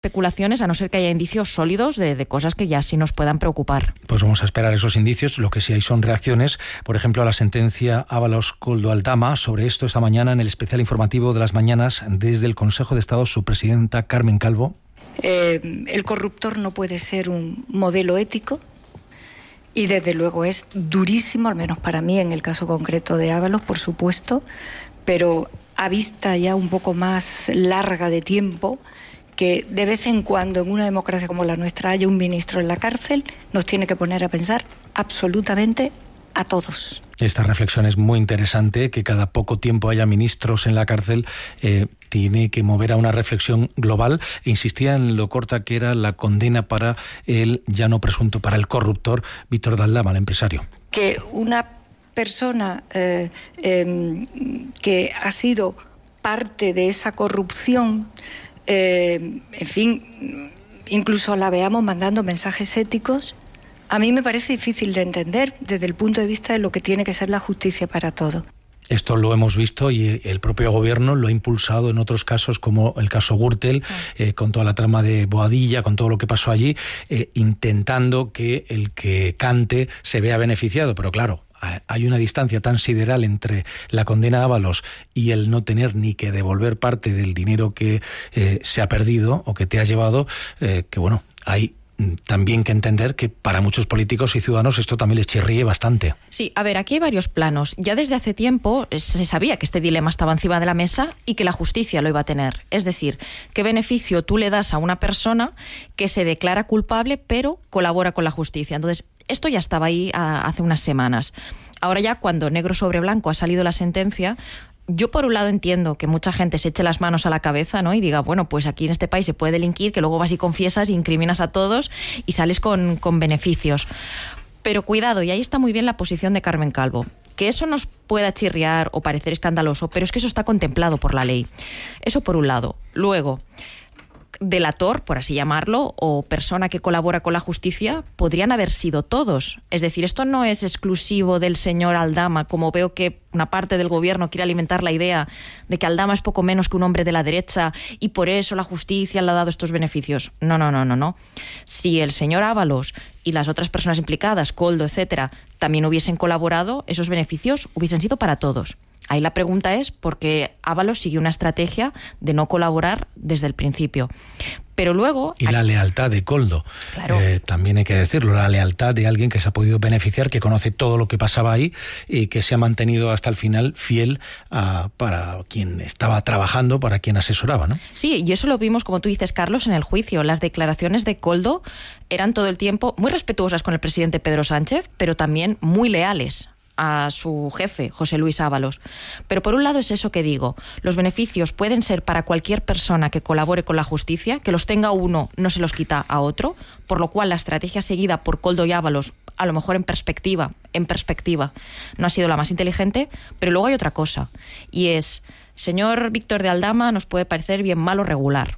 especulaciones a no ser que haya indicios sólidos de cosas que ya sí nos puedan preocupar. Pues vamos a esperar esos indicios. Lo que sí hay son reacciones, por ejemplo, a la sentencia Ábalos-Koldo Aldama. Sobre esto esta mañana en el especial informativo de las mañanas desde el Consejo de Estado, su presidenta Carmen Calvo. El corruptor no puede ser un modelo ético y desde luego es durísimo, al menos para mí en el caso concreto de Ábalos, por supuesto, pero a vista ya un poco más larga de tiempo, que de vez en cuando en una democracia como la nuestra haya un ministro en la cárcel, nos tiene que poner a pensar absolutamente a todos. Esta reflexión es muy interesante, que cada poco tiempo haya ministros en la cárcel, tiene que mover a una reflexión global. Insistía en lo corta que era la condena para el ya no presunto, para el corruptor Víctor de Aldama, el empresario. Que una persona que ha sido parte de esa corrupción, en fin, incluso la veamos mandando mensajes éticos, a mí me parece difícil de entender desde el punto de vista de lo que tiene que ser la justicia para todo. Esto lo hemos visto y el propio gobierno lo ha impulsado en otros casos, como el caso Gürtel, con toda la trama de Boadilla, con todo lo que pasó allí, intentando que el que cante se vea beneficiado. Pero claro, hay una distancia tan sideral entre la condena a Ábalos y el no tener ni que devolver parte del dinero que se ha perdido o que te ha llevado, que bueno, hay también que entender que para muchos políticos y ciudadanos esto también les chirríe bastante. Sí, a ver, aquí hay varios planos. Ya desde hace tiempo se sabía que este dilema estaba encima de la mesa y que la justicia lo iba a tener. Es decir, ¿qué beneficio tú le das a una persona que se declara culpable pero colabora con la justicia? Entonces, esto ya estaba ahí hace unas semanas. Ahora ya, cuando negro sobre blanco ha salido la sentencia, yo por un lado entiendo que mucha gente se eche las manos a la cabeza, ¿no? Y diga, bueno, pues aquí en este país se puede delinquir, que luego vas y confiesas y incriminas a todos y sales con beneficios. Pero cuidado, y ahí está muy bien la posición de Carmen Calvo. Que eso nos pueda chirriar o parecer escandaloso, pero es que eso está contemplado por la ley. Eso por un lado. Luego, delator, por así llamarlo, o persona que colabora con la justicia, podrían haber sido todos. Es decir, esto no es exclusivo del señor Aldama, como veo que una parte del gobierno quiere alimentar la idea de que Aldama es poco menos que un hombre de la derecha y por eso la justicia le ha dado estos beneficios. No. Si el señor Ábalos y las otras personas implicadas, Koldo, etcétera, también hubiesen colaborado, esos beneficios hubiesen sido para todos. Ahí la pregunta es por qué Ábalos siguió una estrategia de no colaborar desde el principio. Pero luego... Y la lealtad de Koldo, claro. También hay que decirlo, la lealtad de alguien que se ha podido beneficiar, que conoce todo lo que pasaba ahí y que se ha mantenido hasta el final fiel para quien estaba trabajando, para quien asesoraba, ¿no? Sí, y eso lo vimos, como tú dices, Carlos, en el juicio. Las declaraciones de Koldo eran todo el tiempo muy respetuosas con el presidente Pedro Sánchez, pero también muy leales a su jefe, José Luis Ábalos. Pero por un lado es eso que digo, los beneficios pueden ser para cualquier persona que colabore con la justicia, que los tenga uno no se los quita a otro, por lo cual la estrategia seguida por Koldo y Ábalos, a lo mejor en perspectiva, no ha sido la más inteligente, pero luego hay otra cosa, y es, señor Víctor de Aldama nos puede parecer bien malo regular,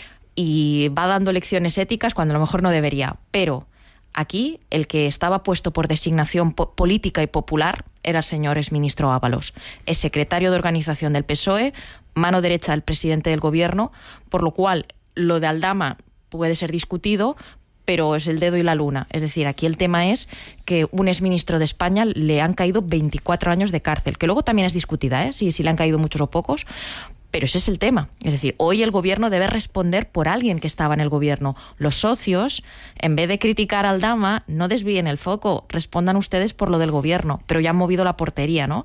y va dando lecciones éticas cuando a lo mejor no debería, pero aquí, el que estaba puesto por designación política y popular era el señor exministro Ábalos. Es secretario de organización del PSOE, mano derecha del presidente del gobierno, por lo cual lo de Aldama puede ser discutido, pero es el dedo y la luna. Es decir, aquí el tema es que un exministro de España le han caído 24 años de cárcel, que luego también es discutida, si le han caído muchos o pocos. Pero ese es el tema. Es decir, hoy el gobierno debe responder por alguien que estaba en el gobierno. Los socios, en vez de criticar a Aldama, no desvíen el foco, respondan ustedes por lo del gobierno, pero ya han movido la portería, ¿no?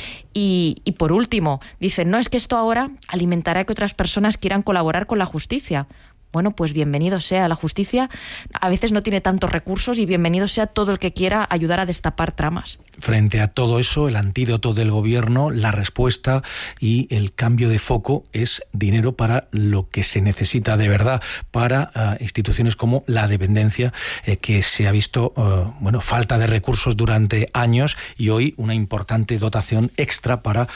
Y por último, dicen, no, es que esto ahora alimentará que otras personas quieran colaborar con la justicia. Bueno, pues bienvenido sea. La justicia a veces no tiene tantos recursos y bienvenido sea todo el que quiera ayudar a destapar tramas. Frente a todo eso, el antídoto del gobierno, la respuesta y el cambio de foco es dinero para lo que se necesita de verdad, para instituciones como la dependencia, que se ha visto falta de recursos durante años y hoy una importante dotación extra para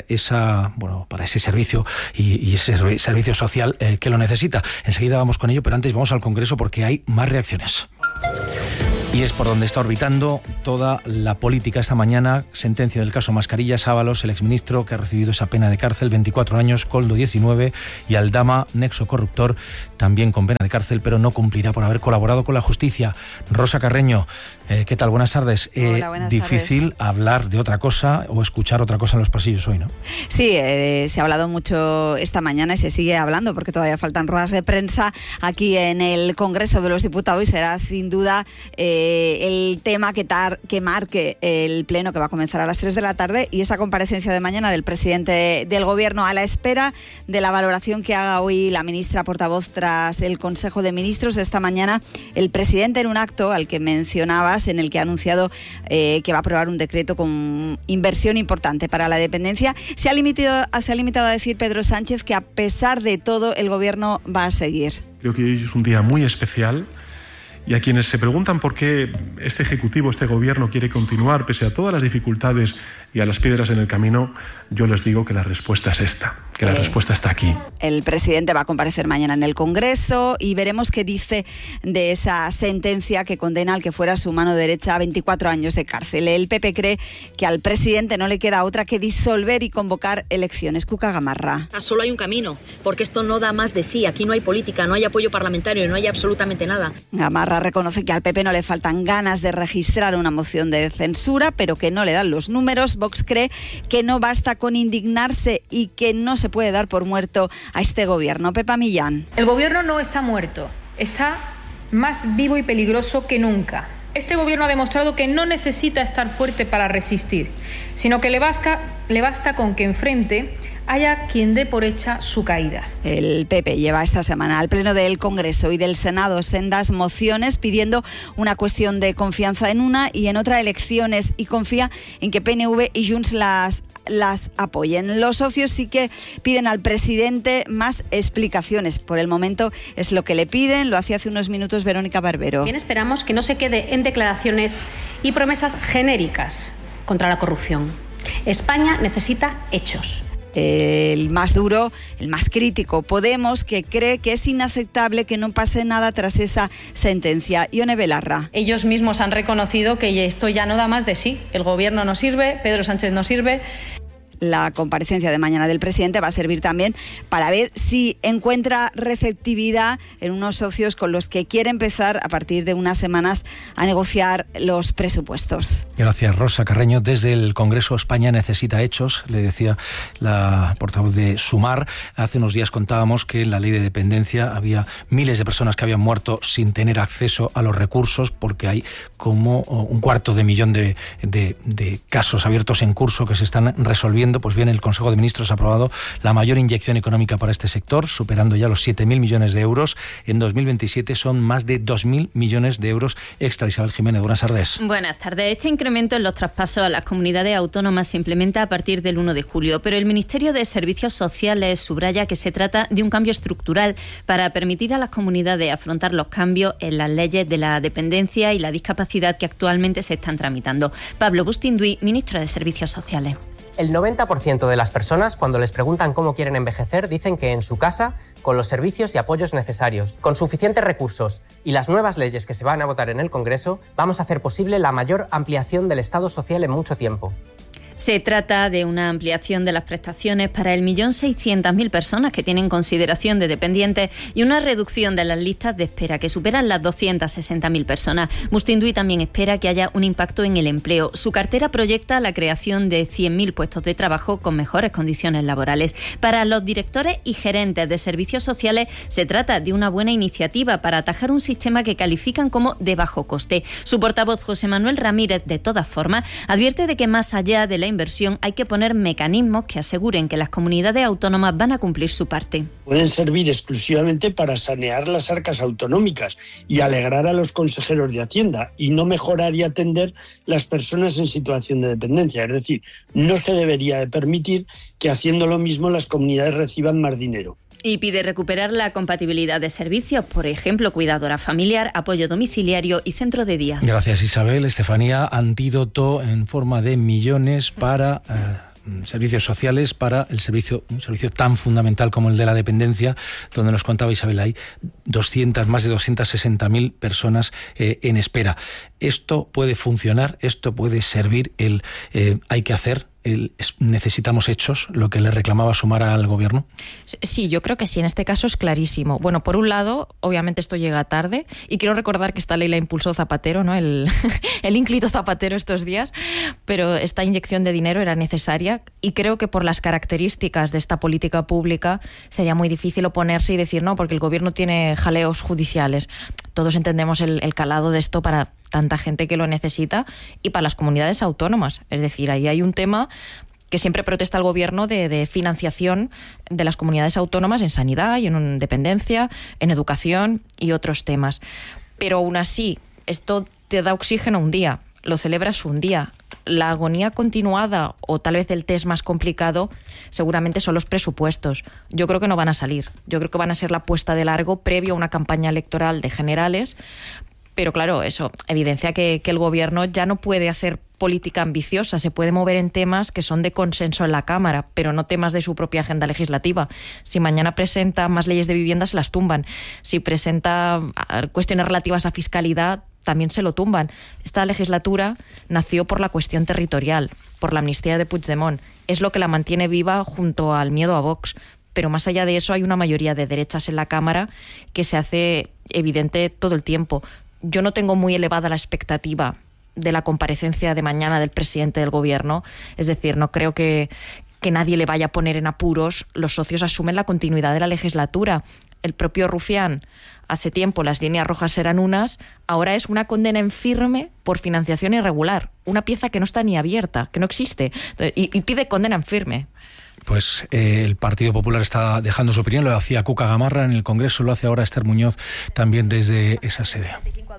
para ese servicio y ese servicio social que lo necesita. Enseguida vamos con ello, pero antes vamos al Congreso porque hay más reacciones. Y es por donde está orbitando toda la política esta mañana. Sentencia del caso Mascarillas, Ábalos, el exministro que ha recibido esa pena de cárcel, 24 años, Koldo 19, y Aldama, nexo corruptor, también con pena de cárcel, pero no cumplirá por haber colaborado con la justicia. Rosa Carreño, ¿qué tal? Buenas tardes. Hola, buenas difícil tardes. Hablar de otra cosa o escuchar otra cosa en los pasillos hoy, ¿no? Sí, se ha hablado mucho esta mañana y se sigue hablando porque todavía faltan ruedas de prensa aquí en el Congreso de los Diputados y será sin duda el tema que marque el pleno que va a comenzar a las 3 de la tarde y esa comparecencia de mañana del presidente del Gobierno a la espera de la valoración que haga hoy la ministra portavoz tras el Consejo de Ministros. Esta mañana el presidente, en un acto al que mencionabas, en el que ha anunciado que va a aprobar un decreto con inversión importante para la dependencia, se ha limitado a decir Pedro Sánchez que a pesar de todo el Gobierno va a seguir. Creo que hoy es un día muy especial. Y a quienes se preguntan por qué este Ejecutivo, este Gobierno quiere continuar pese a todas las dificultades y a las piedras en el camino, yo les digo que la respuesta es esta, que la respuesta está aquí. El presidente va a comparecer mañana en el Congreso y veremos qué dice de esa sentencia que condena al que fuera su mano derecha a 24 años de cárcel. El PP cree que al presidente no le queda otra que disolver y convocar elecciones. Cuca Gamarra. Solo hay un camino, porque esto no da más de sí. Aquí no hay política, no hay apoyo parlamentario, no hay absolutamente nada. Gamarra reconoce que al PP no le faltan ganas de registrar una moción de censura, pero que no le dan los números. Vox cree que no basta con indignarse y que no se puede dar por muerto a este Gobierno. Pepa Millán. El Gobierno no está muerto, está más vivo y peligroso que nunca. Este Gobierno ha demostrado que no necesita estar fuerte para resistir, sino que le basta con que enfrente haya quien dé por hecha su caída. El PP lleva esta semana al Pleno del Congreso y del Senado sendas mociones pidiendo una cuestión de confianza en una y en otra elecciones y confía en que PNV y Junts las apoyen. Los socios sí que piden al presidente más explicaciones. Por el momento es lo que le piden. Lo hacía hace unos minutos Verónica Barbero. Bien, esperamos que no se quede en declaraciones y promesas genéricas contra la corrupción. España necesita hechos. El más duro, el más crítico, Podemos, que cree que es inaceptable que no pase nada tras esa sentencia. Ione Belarra. Ellos mismos han reconocido que esto ya no da más de sí. El Gobierno no sirve, Pedro Sánchez no sirve. La comparecencia de mañana del presidente va a servir también para ver si encuentra receptividad en unos socios con los que quiere empezar a partir de unas semanas a negociar los presupuestos. Gracias, Rosa Carreño. Desde el Congreso, España necesita hechos, le decía la portavoz de Sumar. Hace unos días contábamos que en la ley de dependencia había miles de personas que habían muerto sin tener acceso a los recursos porque hay como 250.000 de casos abiertos en curso que se están resolviendo. Pues bien, el Consejo de Ministros ha aprobado la mayor inyección económica para este sector, superando ya los 7.000 millones de euros. En 2027 son más de 2.000 millones de euros extra. Isabel Jiménez, buenas tardes. Buenas tardes. Este incremento en los traspasos a las comunidades autónomas se implementa a partir del 1 de julio, pero el Ministerio de Servicios Sociales subraya que se trata de un cambio estructural para permitir a las comunidades afrontar los cambios en las leyes de la dependencia y la discapacidad que actualmente se están tramitando. Pablo Bustinduy, ministro de Servicios Sociales. El 90% de las personas, cuando les preguntan cómo quieren envejecer, dicen que en su casa, con los servicios y apoyos necesarios, con suficientes recursos y las nuevas leyes que se van a votar en el Congreso, vamos a hacer posible la mayor ampliación del Estado social en mucho tiempo. Se trata de una ampliación de las prestaciones para el 1.600.000 personas que tienen consideración de dependientes y una reducción de las listas de espera que superan las 260.000 personas. Bustinduy también espera que haya un impacto en el empleo. Su cartera proyecta la creación de 100.000 puestos de trabajo con mejores condiciones laborales. Para los directores y gerentes de servicios sociales se trata de una buena iniciativa para atajar un sistema que califican como de bajo coste. Su portavoz, José Manuel Ramírez, de todas formas, advierte de que más allá de la inversión hay que poner mecanismos que aseguren que las comunidades autónomas van a cumplir su parte. Pueden servir exclusivamente para sanear las arcas autonómicas y alegrar a los consejeros de Hacienda y no mejorar y atender las personas en situación de dependencia. Es decir, no se debería de permitir que haciendo lo mismo las comunidades reciban más dinero. Y pide recuperar la compatibilidad de servicios, por ejemplo, cuidadora familiar, apoyo domiciliario y centro de día. Gracias, Isabel. Estefanía, antídoto en forma de millones para servicios sociales para un servicio tan fundamental como el de la dependencia, donde nos contaba Isabel, hay más de 260.000 personas en espera. ¿Esto puede funcionar? ¿Esto puede servir? ¿Hay que hacer? ¿Necesitamos hechos? Lo que le reclamaba Sumar al gobierno. Sí, yo creo que sí, en este caso es clarísimo. Bueno, por un lado, obviamente esto llega tarde, y quiero recordar que esta ley la impulsó Zapatero, ¿no? El ínclito Zapatero estos días, pero esta inyección de dinero era necesaria, y creo que por las características de esta política pública sería muy difícil oponerse y decir no, porque el gobierno tiene jaleos judiciales. Todos entendemos el calado de esto para tanta gente que lo necesita y para las comunidades autónomas. Es decir, ahí hay un tema que siempre protesta el gobierno de financiación de las comunidades autónomas en sanidad y en dependencia, en educación y otros temas. Pero aún así, esto te da oxígeno un día, lo celebras un día. La agonía continuada, o tal vez el test más complicado, seguramente son los presupuestos. Yo creo que no van a salir. Yo creo que van a ser la puesta de largo previo a una campaña electoral de generales. Pero claro, eso evidencia que el gobierno ya no puede hacer política ambiciosa, se puede mover en temas que son de consenso en la Cámara, pero no temas de su propia agenda legislativa. Si mañana presenta más leyes de vivienda, se las tumban. Si presenta cuestiones relativas a fiscalidad, también se lo tumban. Esta legislatura nació por la cuestión territorial, por la amnistía de Puigdemont. Es lo que la mantiene viva junto al miedo a Vox. Pero más allá de eso, hay una mayoría de derechas en la Cámara que se hace evidente todo el tiempo. Yo no tengo muy elevada la expectativa de la comparecencia de mañana del presidente del gobierno. Es decir, no creo que nadie le vaya a poner en apuros. Los socios asumen la continuidad de la legislatura. El propio Rufián, hace tiempo las líneas rojas eran unas, ahora es una condena en firme por financiación irregular. Una pieza que no está ni abierta, que no existe, y pide condena en firme. Pues el Partido Popular está dejando su opinión, lo hacía Cuca Gamarra en el Congreso, lo hace ahora Esther Muñoz también desde esa sede.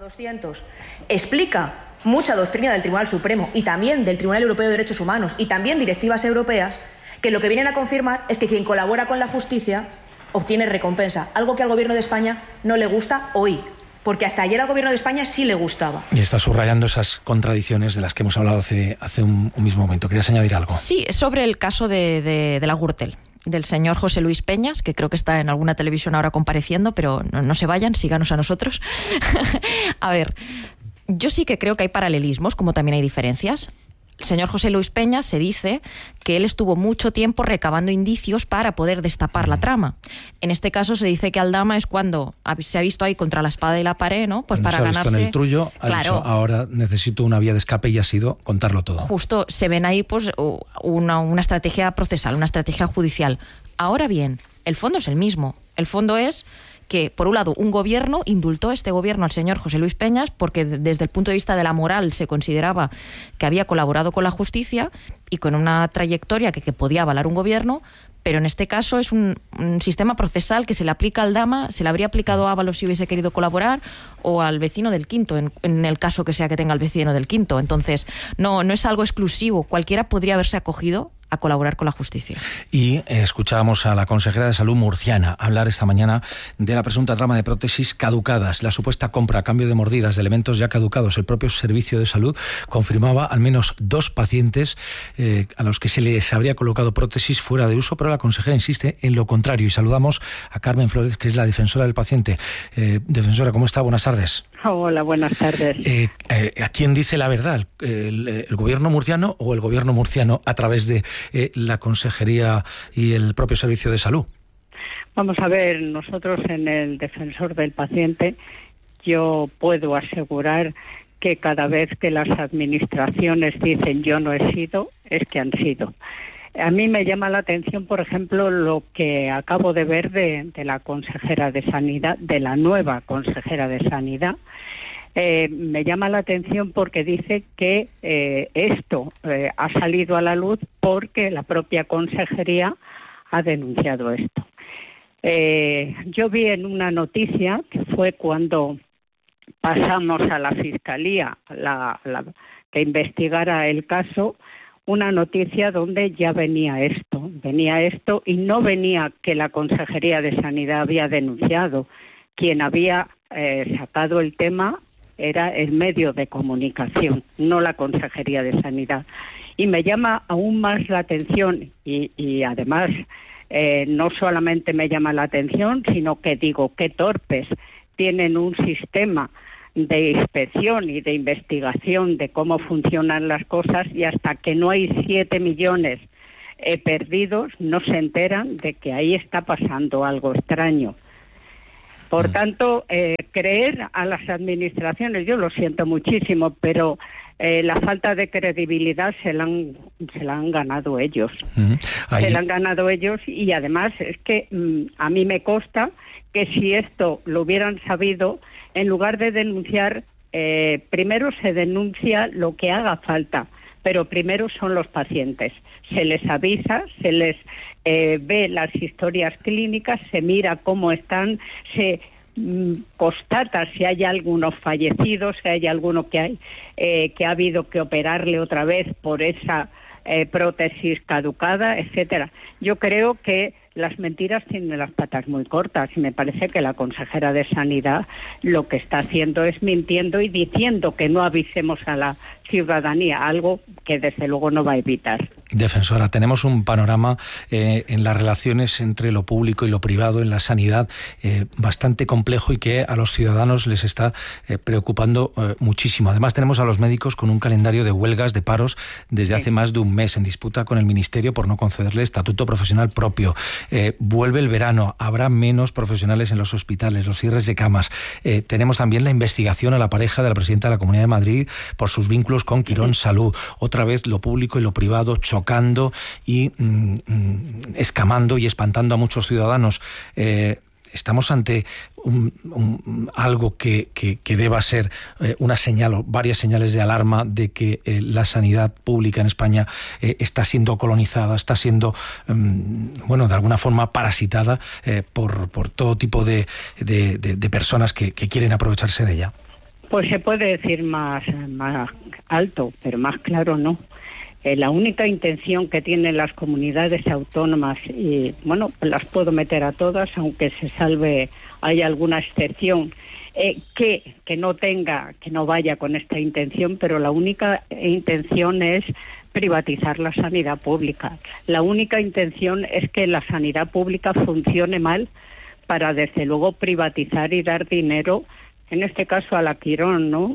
200 explica mucha doctrina del Tribunal Supremo y también del Tribunal Europeo de Derechos Humanos y también directivas europeas, que lo que vienen a confirmar es que quien colabora con la justicia obtiene recompensa, algo que al Gobierno de España no le gusta hoy, porque hasta ayer al Gobierno de España sí le gustaba. Y está subrayando esas contradicciones de las que hemos hablado hace un mismo momento. ¿Querías añadir algo? Sí, sobre el caso de la Gürtel, del señor José Luis Peñas, que creo que está en alguna televisión ahora compareciendo, pero no se vayan, síganos a nosotros. A ver, yo sí que creo que hay paralelismos, como también hay diferencias. El señor José Luis Peñas se dice que él estuvo mucho tiempo recabando indicios para poder destapar la trama. En este caso se dice que Aldama es cuando se ha visto ahí contra la espada y la pared, ¿no? Pues para ganarse. En el trullo, ha dicho, ahora necesito una vía de escape, y ha sido contarlo todo. Justo, se ven ahí pues una estrategia procesal, una estrategia judicial. Ahora bien, el fondo es el mismo. El fondo es que, por un lado, un gobierno indultó este gobierno al señor José Luis Peñas porque desde el punto de vista de la moral se consideraba que había colaborado con la justicia y con una trayectoria que podía avalar un gobierno, pero en este caso es un sistema procesal que se le aplica al Dama, se le habría aplicado a Ábalos si hubiese querido colaborar, o al vecino del Quinto, en el caso que sea que tenga el vecino del Quinto. Entonces, no es algo exclusivo, cualquiera podría haberse acogido a colaborar con la justicia. Y escuchábamos a la consejera de Salud murciana hablar esta mañana de la presunta trama de prótesis caducadas, la supuesta compra a cambio de mordidas de elementos ya caducados. El propio Servicio de Salud confirmaba al menos 2 pacientes a los que se les habría colocado prótesis fuera de uso, pero la consejera insiste en lo contrario. Y saludamos a Carmen Flores, que es la defensora del paciente. Defensora, ¿cómo está? Buenas tardes. Hola, buenas tardes. ¿A quién dice la verdad? ¿El gobierno murciano o el gobierno murciano a través de la Consejería y el propio Servicio de Salud? Vamos a ver, nosotros en el Defensor del Paciente, yo puedo asegurar que cada vez que las administraciones dicen yo no he sido, es que han sido. A mí me llama la atención, por ejemplo, lo que acabo de ver de la consejera de Sanidad, de la nueva consejera de Sanidad. Me llama la atención porque dice que esto ha salido a la luz porque la propia consejería ha denunciado esto. Yo vi en una noticia que fue cuando pasamos a la Fiscalía que investigara el caso, una noticia donde ya venía esto y no venía que la Consejería de Sanidad había denunciado. Quien había sacado el tema era el medio de comunicación, no la Consejería de Sanidad. Y me llama aún más la atención y además no solamente me llama la atención, sino que digo, qué torpes tienen un sistema de inspección y de investigación de cómo funcionan las cosas, y hasta que no hay 7 millones perdidos no se enteran de que ahí está pasando algo extraño. Por tanto, creer a las administraciones, yo lo siento muchísimo, pero la falta de credibilidad se la han ganado ellos. Se la han ganado ellos, y además es que a mí me consta que si esto lo hubieran sabido, en lugar de denunciar, primero se denuncia lo que haga falta, pero primero son los pacientes. Se les avisa, se les ve las historias clínicas, se mira cómo están, se constata si hay algunos fallecidos, si hay alguno que ha habido que operarle otra vez por esa prótesis caducada, etcétera. Yo creo que las mentiras tienen las patas muy cortas, y me parece que la consejera de Sanidad lo que está haciendo es mintiendo y diciendo que no avisemos a la ciudadanía, algo que desde luego no va a evitar. Defensora, tenemos un panorama en las relaciones entre lo público y lo privado en la sanidad bastante complejo, y que a los ciudadanos les está preocupando muchísimo. Además, tenemos a los médicos con un calendario de huelgas, de paros, desde hace más de un mes, en disputa con el Ministerio por no concederle estatuto profesional propio. Vuelve el verano, habrá menos profesionales en los hospitales, los cierres de camas. Tenemos también la investigación a la pareja de la presidenta de la Comunidad de Madrid por sus vínculos con Quirón Salud. Otra vez lo público y lo privado chocando y escamando y espantando a muchos ciudadanos. Estamos ante algo que deba ser una señal o varias señales de alarma de que la sanidad pública en España está siendo colonizada, está siendo, de alguna forma parasitada por todo tipo de personas que quieren aprovecharse de ella. Pues se puede decir más alto, pero más claro no. La única intención que tienen las comunidades autónomas, y las puedo meter a todas, aunque se salve, hay alguna excepción, que no vaya con esta intención, pero la única intención es privatizar la sanidad pública. La única intención es que la sanidad pública funcione mal para, desde luego, privatizar y dar dinero, en este caso a la Quirón, ¿no?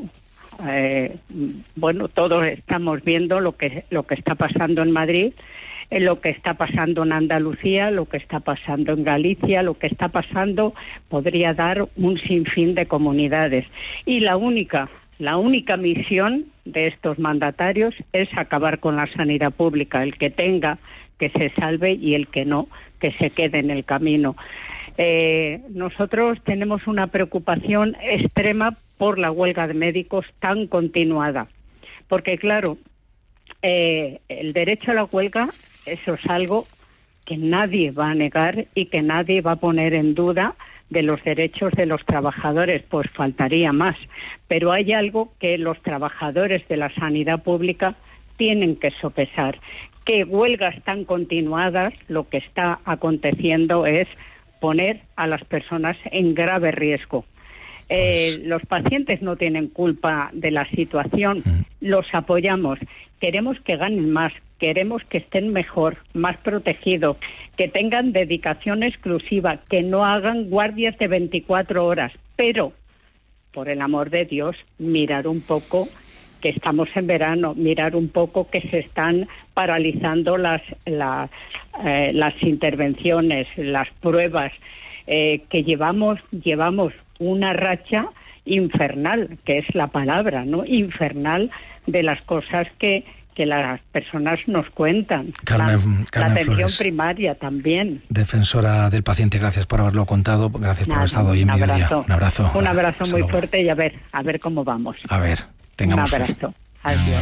Todos estamos viendo lo que está pasando en Madrid, lo que está pasando en Andalucía, lo que está pasando en Galicia, lo que está pasando, podría dar un sinfín de comunidades. Y la única misión de estos mandatarios es acabar con la sanidad pública. El que tenga, que se salve, y el que no, que se quede en el camino. Nosotros tenemos una preocupación extrema por la huelga de médicos tan continuada, porque claro, el derecho a la huelga, eso es algo que nadie va a negar y que nadie va a poner en duda de los derechos de los trabajadores, pues faltaría más, pero hay algo que los trabajadores de la sanidad pública tienen que sopesar, que huelgas tan continuadas lo que está aconteciendo es poner a las personas en grave riesgo. Los pacientes no tienen culpa de la situación, los apoyamos, queremos que ganen más, queremos que estén mejor, más protegidos, que tengan dedicación exclusiva, que no hagan guardias de 24 horas, pero, por el amor de Dios, mirar un poco que estamos en verano, mirar un poco que se están paralizando las intervenciones, las pruebas, que llevamos una racha infernal, que es la palabra, ¿no? Infernal, de las cosas que las personas nos cuentan. Carmen la atención Flores, primaria también. Defensora del paciente, gracias por haberlo contado, gracias por haber estado hoy en Mediodía. Un abrazo. Un abrazo muy fuerte, y a ver cómo vamos. A ver, tengamos un abrazo. Adiós.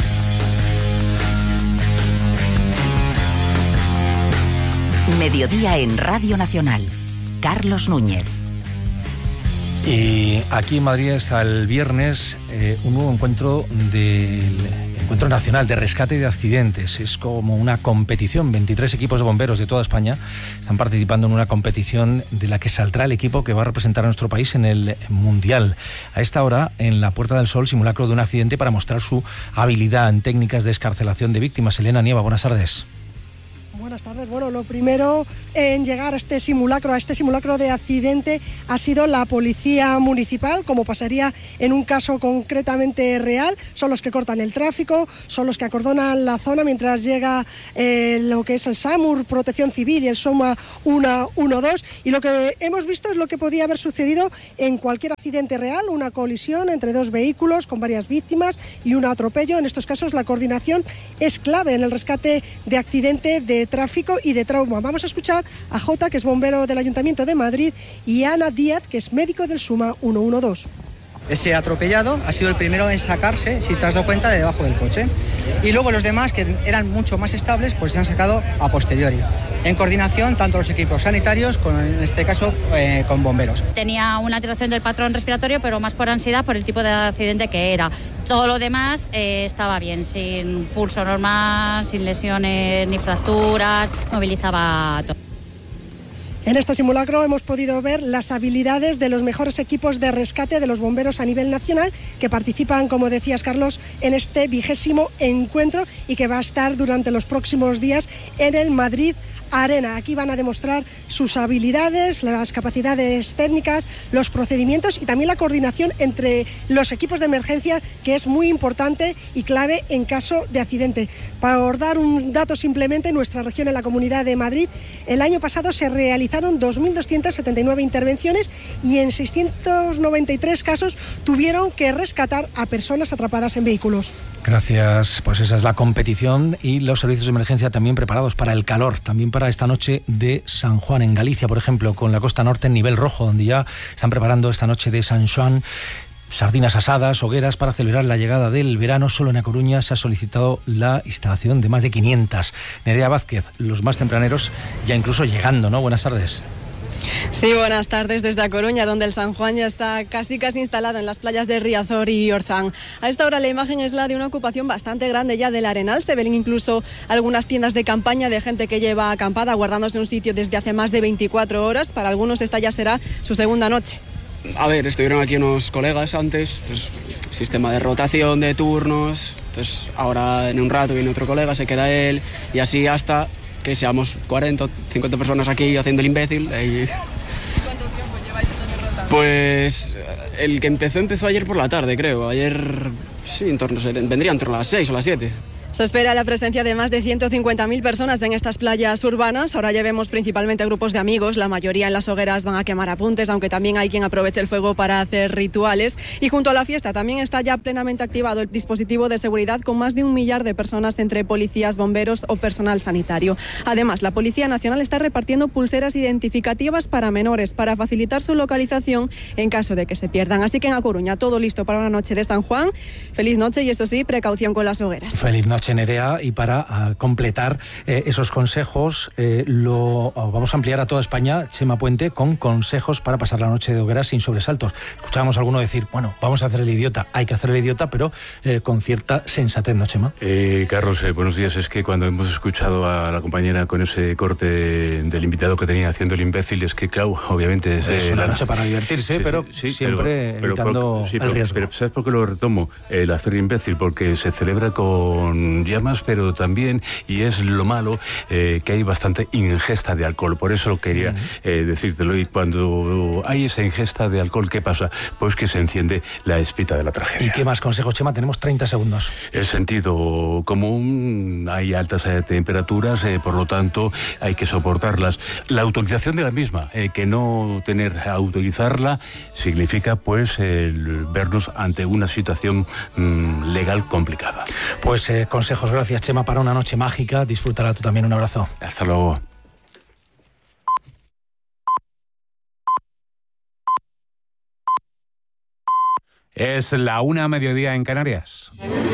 Mediodía en Radio Nacional. Carlos Núñez. Y aquí en Madrid está el viernes un nuevo encuentro del Encuentro Nacional de Rescate de Accidentes. Es como una competición. 23 equipos de bomberos de toda España están participando en una competición de la que saldrá el equipo que va a representar a nuestro país en el Mundial. A esta hora, en la Puerta del Sol, simulacro de un accidente para mostrar su habilidad en técnicas de excarcelación de víctimas. Elena Nieva, buenas tardes. Buenas tardes. Bueno, lo primero en llegar a este simulacro de accidente ha sido la policía municipal, como pasaría en un caso concretamente real. Son los que cortan el tráfico, son los que acordonan la zona mientras llega lo que es el SAMUR, Protección Civil, y el SOMA 112. Y lo que hemos visto es lo que podía haber sucedido en cualquier accidente real, una colisión entre dos vehículos con varias víctimas y un atropello. En estos casos la coordinación es clave en el rescate de accidente de tráfico y de trauma. Vamos a escuchar a Jota, que es bombero del Ayuntamiento de Madrid, y a Ana Díaz, que es médico del SUMA 112. Ese atropellado ha sido el primero en sacarse, si te has dado cuenta, de debajo del coche. Y luego los demás, que eran mucho más estables, pues se han sacado a posteriori. En coordinación, tanto los equipos sanitarios, como en este caso con bomberos. Tenía una alteración del patrón respiratorio, pero más por ansiedad, por el tipo de accidente que era. Todo lo demás estaba bien, sin pulso normal, sin lesiones ni fracturas, movilizaba todo. En este simulacro hemos podido ver las habilidades de los mejores equipos de rescate de los bomberos a nivel nacional, que participan, como decías, Carlos, en este 20º encuentro y que va a estar durante los próximos días en el Madrid Arena. Aquí van a demostrar sus habilidades, las capacidades técnicas, los procedimientos y también la coordinación entre los equipos de emergencia, que es muy importante y clave en caso de accidente. Para dar un dato simplemente, en nuestra región, en la Comunidad de Madrid, el año pasado se realizaron 2.279 intervenciones y en 693 casos tuvieron que rescatar a personas atrapadas en vehículos. Gracias. Pues esa es la competición y los servicios de emergencia también preparados para el calor, también para esta noche de San Juan, en Galicia, por ejemplo, con la costa norte en nivel rojo, donde ya están preparando esta noche de San Juan sardinas asadas, hogueras para celebrar la llegada del verano. Solo en A Coruña se ha solicitado la instalación de más de 500. Nerea Vázquez, los más tempraneros ya incluso llegando, ¿no? Buenas tardes. Sí, buenas tardes desde A Coruña, donde el San Juan ya está casi instalado en las playas de Riazor y Orzán. A esta hora la imagen es la de una ocupación bastante grande ya del Arenal. Se ven incluso algunas tiendas de campaña de gente que lleva acampada, guardándose un sitio desde hace más de 24 horas. Para algunos esta ya será su segunda noche. A ver, estuvieron aquí unos colegas antes, pues, sistema de rotación de turnos, entonces ahora en un rato viene otro colega, se queda él y así hasta que seamos 40 o 50 personas aquí haciendo el imbécil. ¿Cuánto tiempo lleváis rotando? Pues el que empezó ayer por la tarde, creo. Ayer, sí, vendría en torno a las 6 o las 7. Se espera la presencia de más de 150.000 personas en estas playas urbanas. Ahora ya vemos principalmente grupos de amigos. La mayoría en las hogueras van a quemar apuntes, aunque también hay quien aproveche el fuego para hacer rituales. Y junto a la fiesta también está ya plenamente activado el dispositivo de seguridad, con más de 1 millar de personas entre policías, bomberos o personal sanitario. Además, la Policía Nacional está repartiendo pulseras identificativas para menores, para facilitar su localización en caso de que se pierdan. Así que en A Coruña todo listo para una noche de San Juan. Feliz noche y, esto sí, precaución con las hogueras. Feliz noche, Nerea, y para completar esos consejos lo vamos a ampliar a toda España, Chema Puente, con consejos para pasar la noche de hogueras sin sobresaltos. Escuchábamos a alguno decir, bueno, vamos a hacer el idiota, hay que hacer el idiota, pero con cierta sensatez, ¿no, Chema? Carlos, buenos días. Es que cuando hemos escuchado a la compañera con ese corte del invitado que tenía haciendo el imbécil, es que, claro, obviamente es una noche para divertirse, sí, pero sí, siempre evitando el riesgo. Pero ¿sabes por qué lo retomo? El hacer imbécil, porque se celebra con llamas, pero también, y es lo malo, que hay bastante ingesta de alcohol. Por eso quería decírtelo. Y cuando hay esa ingesta de alcohol, ¿qué pasa? Pues que se enciende la espita de la tragedia. ¿Y qué más consejos, Chema? Tenemos 30 segundos. El sentido común, hay altas temperaturas, por lo tanto hay que soportarlas. La autorización de la misma, que no autorizarla significa pues vernos ante una situación legal complicada. Pues consejos, gracias, Chema, para una noche mágica. Disfrútala tú también, un abrazo. Hasta luego. Es la 1:00 en Canarias.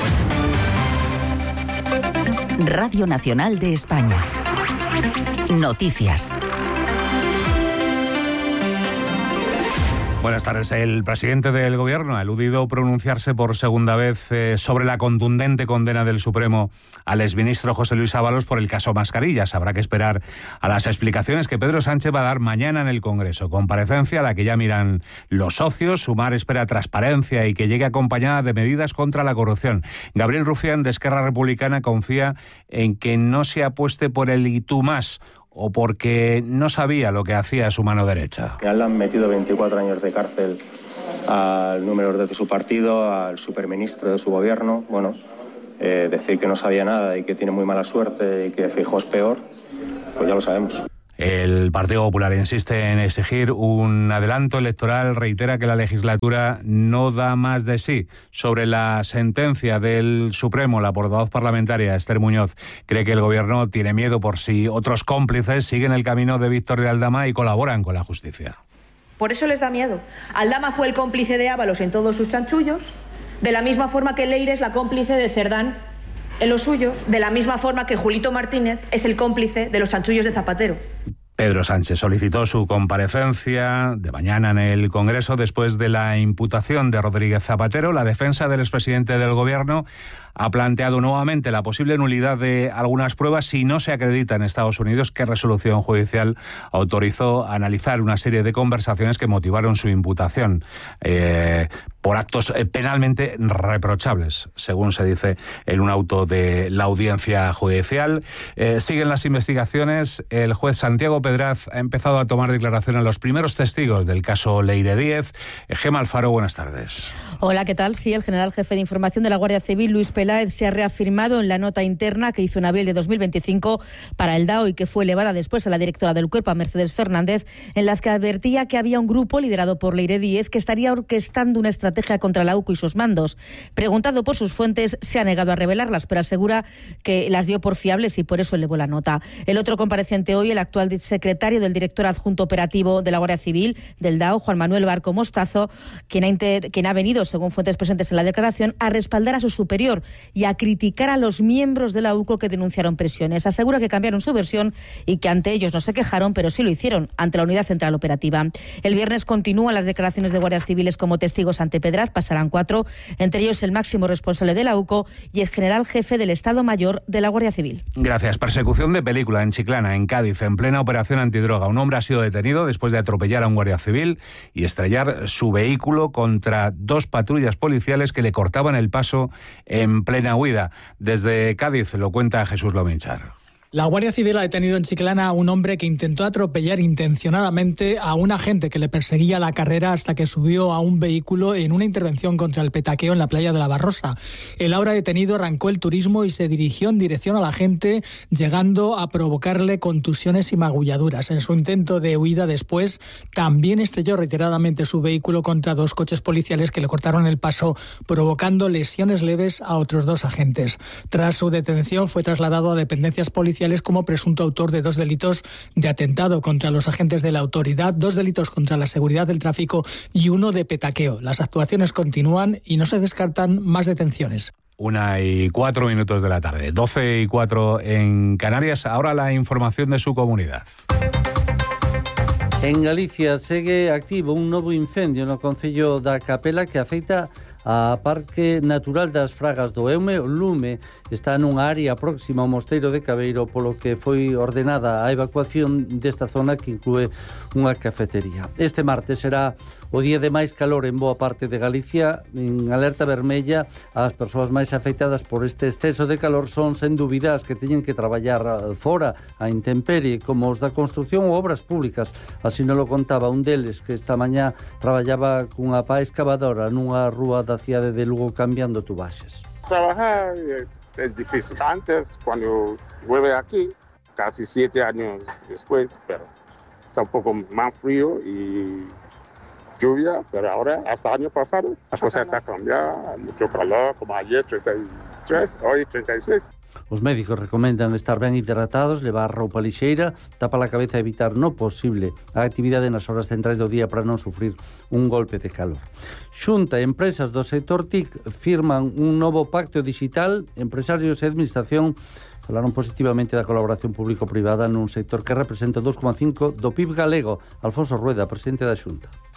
Radio Nacional de España. Noticias. Buenas tardes. El presidente del Gobierno ha eludido pronunciarse por segunda vez sobre la contundente condena del Supremo al exministro José Luis Ábalos por el caso Mascarillas. Habrá que esperar a las explicaciones que Pedro Sánchez va a dar mañana en el Congreso. Comparecencia a la que ya miran los socios. Sumar espera transparencia y que llegue acompañada de medidas contra la corrupción. Gabriel Rufián, de Esquerra Republicana, confía en que no se apueste por el y tú más, o porque no sabía lo que hacía su mano derecha. Le han metido 24 años de cárcel al número 2 de su partido, al superministro de su gobierno. Bueno, decir que no sabía nada y que tiene muy mala suerte y que Feijóo es peor, pues ya lo sabemos. El Partido Popular insiste en exigir un adelanto electoral, reitera que la legislatura no da más de sí. Sobre la sentencia del Supremo, la portavoz parlamentaria Esther Muñoz cree que el Gobierno tiene miedo por si otros cómplices siguen el camino de Víctor de Aldama y colaboran con la justicia. Por eso les da miedo. Aldama fue el cómplice de Ábalos en todos sus chanchullos, de la misma forma que Leire es la cómplice de Cerdán en los suyos, de la misma forma que Julito Martínez es el cómplice de los chanchullos de Zapatero. Pedro Sánchez solicitó su comparecencia de mañana en el Congreso después de la imputación de Rodríguez Zapatero. La defensa del expresidente del Gobierno ha planteado nuevamente la posible nulidad de algunas pruebas si no se acredita en Estados Unidos qué resolución judicial autorizó analizar una serie de conversaciones que motivaron su imputación por actos penalmente reprochables, según se dice en un auto de la audiencia judicial. Siguen las investigaciones. El juez Santiago Pedraz ha empezado a tomar declaración a los primeros testigos del caso Leire Díez. Gemma Alfaro, buenas tardes. Hola, ¿qué tal? Sí, el general jefe de información de la Guardia Civil, Luis Peláez, se ha reafirmado en la nota interna que hizo en abril de 2025 para el DAO y que fue elevada después a la directora del Cuerpo, a Mercedes Fernández, en la que advertía que había un grupo liderado por Leire Díez que estaría orquestando una estrategia contra la UCO y sus mandos. Preguntado por sus fuentes, se ha negado a revelarlas, pero asegura que las dio por fiables y por eso elevó la nota. El otro compareciente hoy, el actual secretario del director adjunto operativo de la Guardia Civil, del DAO, Juan Manuel Barco Mostazo, quien ha venido, según fuentes presentes en la declaración, a respaldar a su superior y a criticar a los miembros de la UCO que denunciaron presiones. Asegura que cambiaron su versión y que ante ellos no se quejaron, pero sí lo hicieron ante la Unidad Central Operativa. El viernes continúan las declaraciones de guardias civiles como testigos ante Pedraz. Pasarán 4, entre ellos el máximo responsable de la UCO y el general jefe del Estado Mayor de la Guardia Civil. Gracias. Persecución de película en Chiclana, en Cádiz, en plena operación antidroga. Un hombre ha sido detenido después de atropellar a un guardia civil y estrellar su vehículo contra 2 patrullas policiales que le cortaban el paso en plena huida. Desde Cádiz lo cuenta Jesús Lominchar. La Guardia Civil ha detenido en Chiclana a un hombre que intentó atropellar intencionadamente a un agente que le perseguía la carrera hasta que subió a un vehículo en una intervención contra el petaqueo en la playa de la Barrosa. El ahora detenido arrancó el turismo y se dirigió en dirección al agente, llegando a provocarle contusiones y magulladuras. En su intento de huida después, también estrelló reiteradamente su vehículo contra 2 coches policiales que le cortaron el paso, provocando lesiones leves a otros 2 agentes. Tras su detención, fue trasladado a dependencias policiales como presunto autor de 2 delitos de atentado contra los agentes de la autoridad, 2 delitos contra la seguridad del tráfico y 1 de petaqueo. Las actuaciones continúan y no se descartan más detenciones. 1:04 de la tarde, 12:04 en Canarias. Ahora la información de su comunidad. En Galicia segue activo un novo incendio no concello da Capela que afecta a Parque Natural das Fragas do Eume. O lume está nunha área próxima ao Mosteiro de Cabeiro, polo que foi ordenada a evacuación desta zona que inclúe unha cafetería. Este martes será o día de máis calor en boa parte de Galicia. En alerta vermella, as persoas máis afectadas por este exceso de calor son, sen dúbida, as que teñen que traballar fora, a intemperie, como os da construción ou obras públicas. Así non lo contaba un deles que esta mañá traballaba cunha pá excavadora nunha rúa da cidade de Lugo cambiando tubaxes. Trabajar es difícil. Antes, cuando vuelve aquí, casi 7 años después, pero está un poco más frío y lluvia, pero ahora, hasta el año pasado, las cosas están cambiando, mucho calor, como ayer 33, hoy 36. Os médicos recomendan estar ben hidratados, levar roupa lixeira, tapar a cabeza e evitar no posible a actividade nas horas centrais do día para non sufrir un golpe de calor. Xunta e empresas do sector TIC firman un novo pacto digital. Empresarios e administración falaron positivamente da colaboración público-privada nun sector que representa 2,5% do PIB galego. Alfonso Rueda, presidente da Xunta.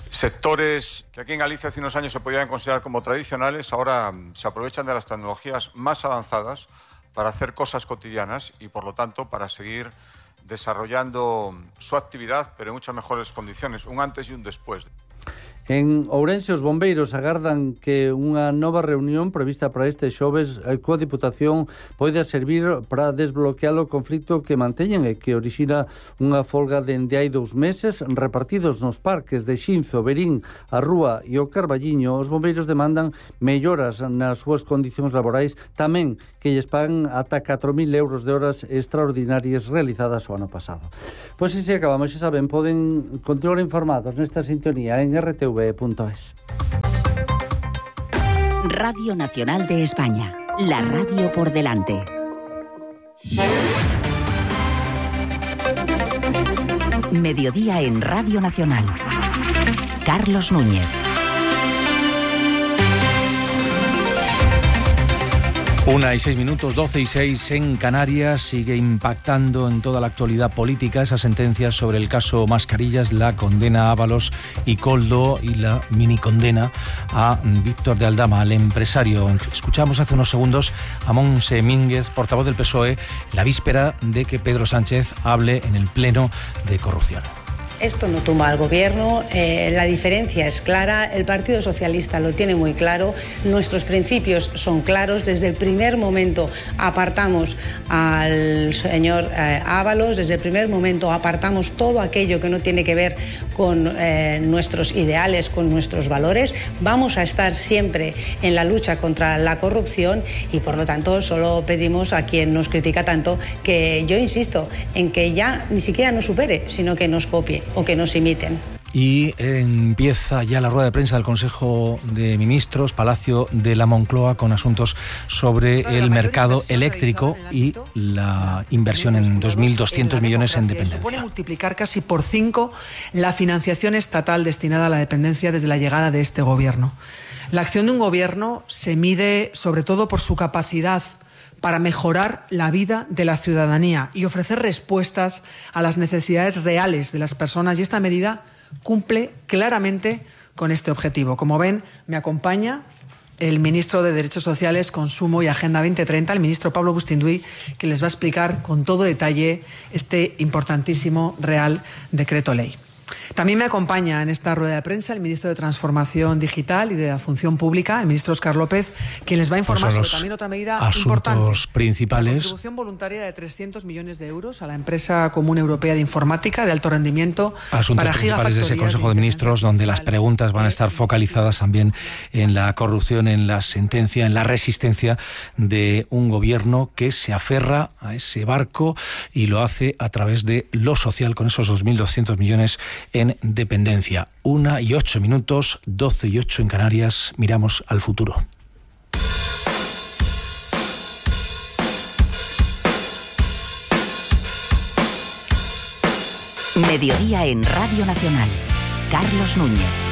Sectores que aquí en Galicia hace unos años se podían considerar como tradicionales, ahora se aprovechan de las tecnologías más avanzadas para hacer cosas cotidianas y, por lo tanto, para seguir desarrollando su actividad, pero en muchas mejores condiciones, un antes y un después. En Ourense, os bombeiros agardan que unha nova reunión prevista para este xoves coa Diputación poida servir para desbloquear o conflito que manteñen e que orixina unha folga dende hai 2 meses. Repartidos nos parques de Xinzo, Verín, a Rúa e o Carballiño, os bombeiros demandan melloras nas súas condicións laborais, tamén que lles pagan ata 4.000 euros de horas extraordinarias realizadas o ano pasado. Pois se acabamos, xa saben, poden continuar informados nesta sintonía en RTV.es. Radio Nacional de España, la radio por delante. Mediodía en Radio Nacional. Carlos Núñez. 1:06, 12:06 en Canarias. Sigue impactando en toda la actualidad política esa sentencia sobre el caso Mascarillas, la condena a Ábalos y Koldo y la mini condena a Víctor de Aldama, al empresario. Escuchamos hace unos segundos a Montse Mínguez, portavoz del PSOE, la víspera de que Pedro Sánchez hable en el Pleno de corrupción. Esto no tumba al gobierno, la diferencia es clara, el Partido Socialista lo tiene muy claro, nuestros principios son claros, desde el primer momento apartamos al señor Ábalos, desde el primer momento apartamos todo aquello que no tiene que ver con nuestros ideales, con nuestros valores, vamos a estar siempre en la lucha contra la corrupción y por lo tanto solo pedimos a quien nos critica tanto que yo insisto en que ya ni siquiera nos supere, sino que nos copie o que nos imiten. Y empieza ya la rueda de prensa del Consejo de Ministros, Palacio de la Moncloa, con asuntos sobre el mercado eléctrico y la inversión en 2.200 millones en dependencia. Supone multiplicar casi por 5 la financiación estatal destinada a la dependencia desde la llegada de este gobierno. La acción de un gobierno se mide sobre todo por su capacidad para mejorar la vida de la ciudadanía y ofrecer respuestas a las necesidades reales de las personas, y esta medida cumple claramente con este objetivo. Como ven, me acompaña el ministro de Derechos Sociales, Consumo y Agenda 2030, el ministro Pablo Bustinduy, que les va a explicar con todo detalle este importantísimo Real Decreto Ley. También me acompaña en esta rueda de prensa el ministro de Transformación Digital y de la Función Pública, el ministro Óscar López, quien les va a informar sobre también otra medida importante. Asuntos principales. La contribución voluntaria de 300 millones de euros a la empresa común europea de informática de alto rendimiento. Asuntos para principales de ese Consejo de Ministros, donde las preguntas van a estar focalizadas también en la corrupción, en la sentencia, en la resistencia de un gobierno que se aferra a ese barco y lo hace a través de lo social, con esos 2.200 millones en dependencia. 1:08, 12:08 en Canarias. Miramos al futuro. Mediodía en Radio Nacional. Carlos Núñez.